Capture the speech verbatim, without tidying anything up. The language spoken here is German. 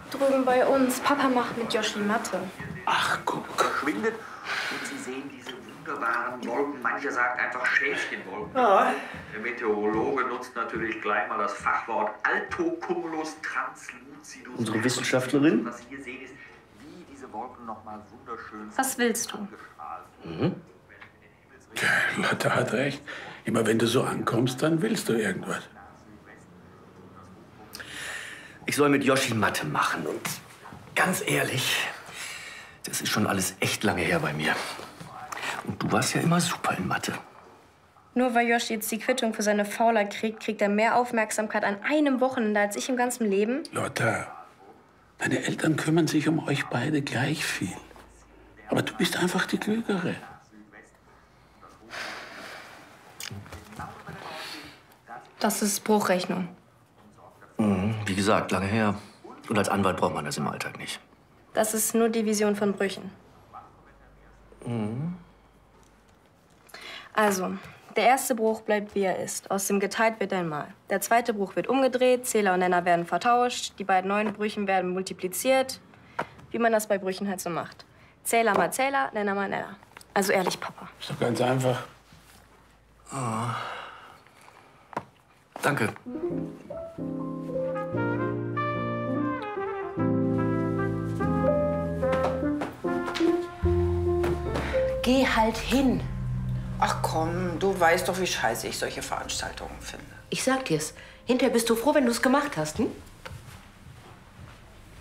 Drüben bei uns. Papa macht mit Yoshi Mathe. Ach, guck. Verschwindet und Sie sehen diese wunderbaren Wolken. Mancher sagt einfach Schäfchenwolken. Ja. Der Meteorologe nutzt natürlich gleich mal das Fachwort Altocumulus translucidus. Unsere Wissenschaftlerin? Was Sie hier sehen, ist, wie diese Wolken noch mal wunderschön. Was willst du? Mhm. Lotte hat recht. Immer wenn du so ankommst, dann willst du irgendwas. Ich soll mit Yoshi Mathe machen und ganz ehrlich, das ist schon alles echt lange her bei mir. Und du warst ja immer super in Mathe. Nur weil Yoshi jetzt die Quittung für seine Fauler kriegt, kriegt er mehr Aufmerksamkeit an einem Wochenende als ich im ganzen Leben. Lotta, deine Eltern kümmern sich um euch beide gleich viel. Aber du bist einfach die Klügere. Das ist Bruchrechnung. Mhm, wie gesagt, lange her. Und als Anwalt braucht man das im Alltag nicht. Das ist nur Division von Brüchen. Mhm. Also, der erste Bruch bleibt, wie er ist. Aus dem geteilt wird ein Mal. Der zweite Bruch wird umgedreht, Zähler und Nenner werden vertauscht, die beiden neuen Brüchen werden multipliziert, wie man das bei Brüchen halt so macht. Zähler mal Zähler, Nenner mal Nenner. Also ehrlich, Papa. Ist doch ganz einfach. Oh. Danke. Geh halt hin. Ach komm, du weißt doch, wie scheiße ich solche Veranstaltungen finde. Ich sag dir's. Hinterher bist du froh, wenn du's gemacht hast, hm?